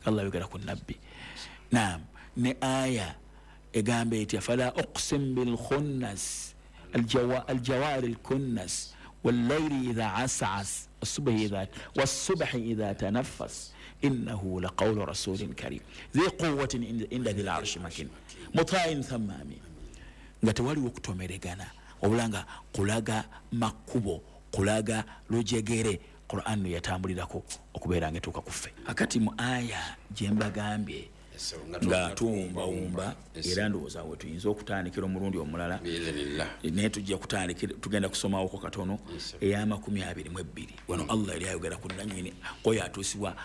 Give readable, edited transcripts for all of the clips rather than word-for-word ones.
Allah yogera ku nabbi. Naam, ne aya egambe eti fala uqsim bil khunnas الجوار الكنس والليل إذا عسعس والصبح إذا تنفس إنه لقول رسول كريم ذي قوة عند ذي العرش مكين مطاع ثم أمين. nga tewaliwo okutomeregana wabula nga kulaga makubo kulaga lujegere Qur'an yatambulirako okubeera nga etuuka kuffe. Akati mu aya gye mbagambye nga tuwumbawumba era ndowooza we tuyinza okutandikira omulundi omulala naye tujja kutandikira tugenda kusomawoko katono eya22 wano Allah yali ayogera ku nannyini koyo atuusibwa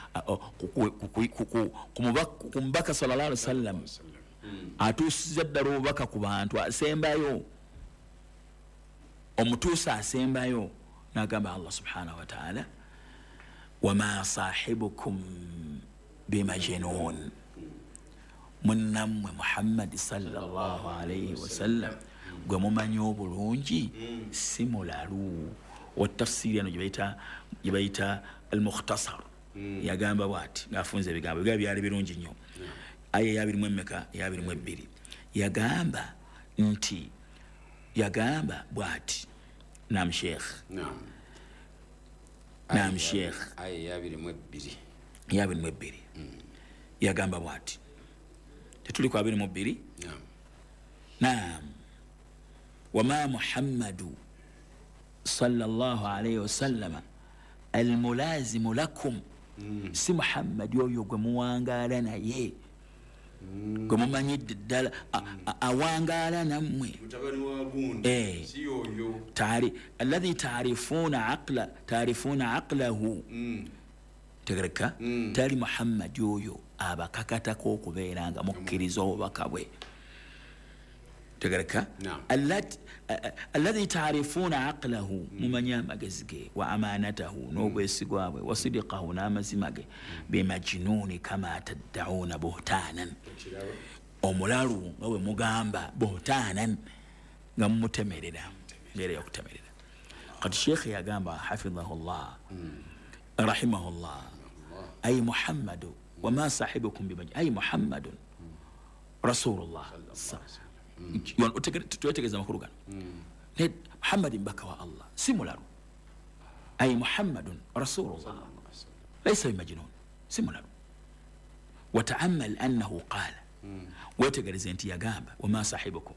ku mubaka sallallahu alaihi wasallam atuusiza ddala obubaka ku bantu asembayo omutuusa asembayo n'agamba Allah subhanahu wa ta'ala wama sahibukum bimajnun munnammwe Muhammad sallallahu alayhi wasallam gwe mumanyi obulungi si mulalu. Watafsiri ano gye bayita al-mukhtasar yagamba bwati ng'afunze ebigambo byali birungi nnyo. Aya ya 22 yagamba nti yagamba bwati nam sheikh aya ya 22 yagamba bwati tetuli kwa 22 naam wama Muhammadu sallallahu alayhi wasallam almulazimu lakum si Muhammad yoyo gwe muwangaala naye gwe mumanyidde ddala awangaala nammwe mutabani wa gundi si yoyo alladhi taarifuna aqlahu tegereka tali Muhammad yoyo abakakatako okubeera nga mukkiriza obubaka bwe tegereka alladhi taarifuna aqlahu mumanya amagezi ge wa amanatahu n'obwesigwa bwe wa sidiqahu n'amazima ge bimajnuni kama taddauna buhtanan omulalu nga bwe mugamba buhtanan nga mumutemerera mbere yakutemerera. Kati sheikh yagamba hafidhahullah rahimahullah ay Muhammadu wama sahibukum bimajnun ay Muhammadun rasulullah tuwetegeza makulu gano Muhammadin mbaka wa Allah si mulalu ay Muhammadun rasulullah laysa bimajnun si mulalu. Wata'ammal annahu qala wetegereze nti yagamba wama sahibukum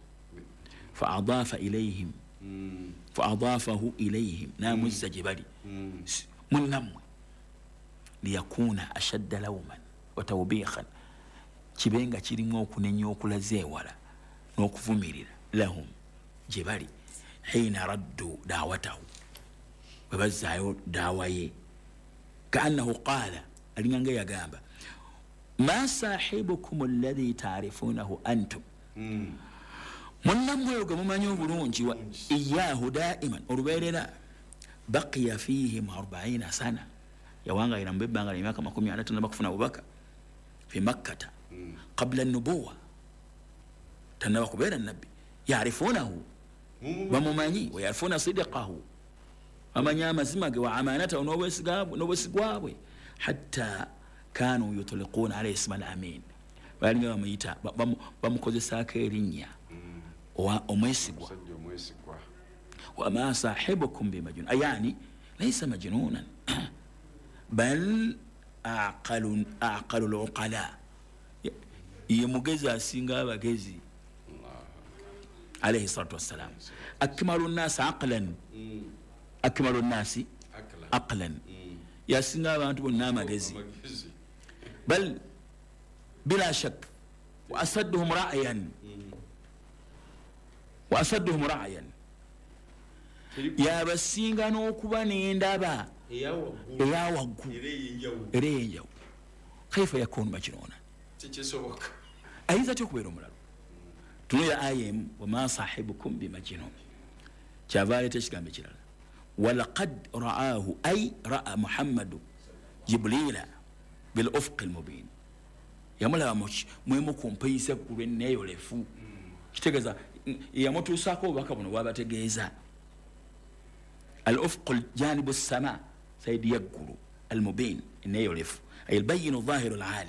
fa'adafahu ilayhim namuzza jibali munnamwe liyakuna ashadda lawman wa tawbihan kibenga kirimu okunenya okulaze ewala n'okuvumirira lahum gye bali hina raddu dawatahu bwe bazzaayo daawa ye kaannahu qaala alinganga yagamba ma sahibukum alladhi taarifunahu antum munnammwe gwe mumanyi obulungi wa iyahu daiman olubeerera baqiya fihim 40 sana yawangaira mubebbanga ly'emyaka 40 tanaba kufuna bubaka fi makkata qabla an-nubuwa tanaba kubeera nabbi yaarifunahu bamumanyi wa yarifuna sidiqahu amanya amazima ge wa amanatahu n'obwesigwa bwe hatta kanu yutliquna alayhi isma al-amin balinga bamuyita bamukozesaako erinnya omwesigwa wama sahibukum bimajnun ayani laysa majnunan bal aqalu al-uqala ye mugezi asinga abagezi alayhi salatu wassalam akmalu an-nasi aqlan yasinga abantu bonna amagezi bal bila shak wa asadduhum ra'yan yabasinga n'okuba n'endaba eyawaggulu era ey'enjawulo kaifa yakunu majnuna tekisoboka ayinza ty okubeera omulalu. tunulira ayemu wama sahibukum bimajnun kyava aleeta ekigambo ekirala walaqad ra'ahu ay ra'a Muhammadu jibrila bil ufq al mubin yamulaba mwemu kumpeyisa ku lw'enneeyolefu kitegeeza yamutuusaako obubaka buno bwabategeeza al ufq al janibu as-sama sayidi yaggulu al mubin enneeyolefu ay al bayinu dhahiru al